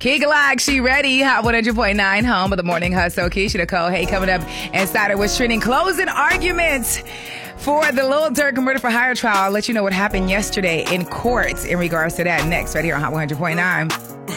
Key Glock, she ready. Hot 100.9, home of the morning hustle. Keisha Nicole, hey, coming up inside of what's trending. Closing arguments for the Lil Durk murder for hire trial. I'll let you know what happened yesterday in court in regards to that next right here on Hot 100.9.